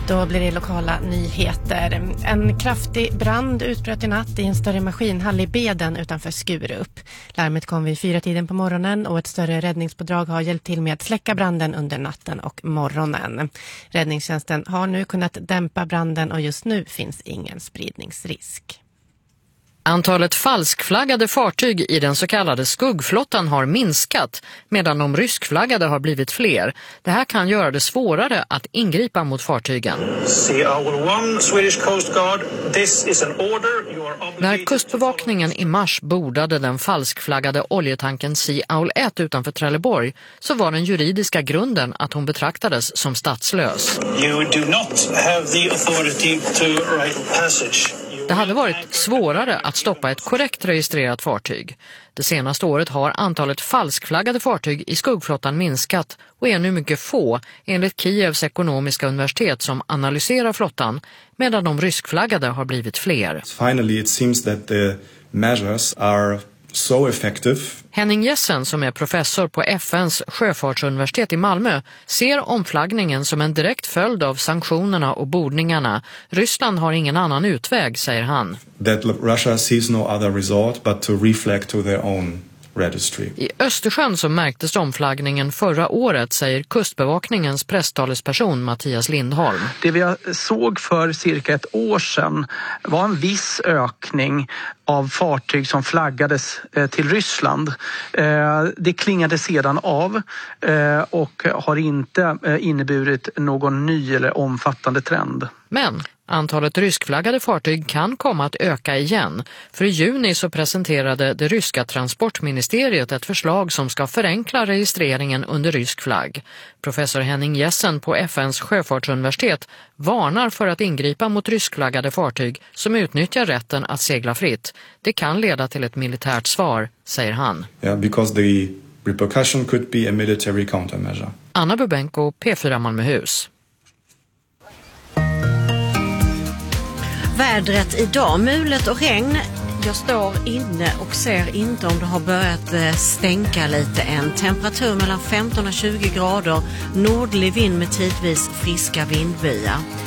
Då blir det lokala nyheter. En kraftig brand utbröt i natt i en större maskinhall i Beden utanför Skurup. Larmet kom vid 4-tiden på morgonen och ett större räddningspådrag har hjälpt till med att släcka branden under natten och morgonen. Räddningstjänsten har nu kunnat dämpa branden och just nu finns ingen spridningsrisk. Antalet falskflaggade fartyg i den så kallade skuggflottan har minskat medan de ryskflaggade har blivit fler. Det här kan göra det svårare att ingripa mot fartygen. När kustbevakningen i mars bordade den falskflaggade oljetanken Sea Owl 1 utanför Trelleborg så var den juridiska grunden att hon betraktades som statslös. Det hade varit svårare att stoppa ett korrekt registrerat fartyg. Det senaste året har antalet falskflaggade fartyg i skuggflottan minskat och är nu mycket få enligt Kievs ekonomiska universitet som analyserar flottan, medan de ryskflaggade har blivit fler. Finally it seems that the measures are so effective. Henning Jessen, som är professor på FNs sjöfartsuniversitet i Malmö, ser omflaggningen som en direkt följd av sanktionerna och bordningarna. Ryssland har ingen annan utväg, säger han. That Russia sees no other resort but to reflag to their own registry. I Östersjön så märktes omflaggningen förra året, säger kustbevakningens presstalesperson Mattias Lindholm. Det vi såg för cirka ett år sedan var en viss ökning av fartyg som flaggades till Ryssland. Det klingade sedan av och har inte inneburit någon ny eller omfattande trend. Men antalet ryskflaggade fartyg kan komma att öka igen. För i juni så presenterade det ryska transportministeriet ett förslag som ska förenkla registreringen under rysk flagg. Professor Henning Jessen på FNs sjöfartsuniversitet varnar för att ingripa mot ryskflaggade fartyg som utnyttjar rätten att segla fritt. Det kan leda till ett militärt svar, säger han. Yeah, because the repercussion could be a military countermeasure. Anna Bubenko, P4 Malmöhus. Vädret idag, mulet och regn. Jag står inne och ser inte om det har börjat stänka lite än. Temperatur mellan 15 och 20 grader. Nordlig vind med tidvis friska vindbyar.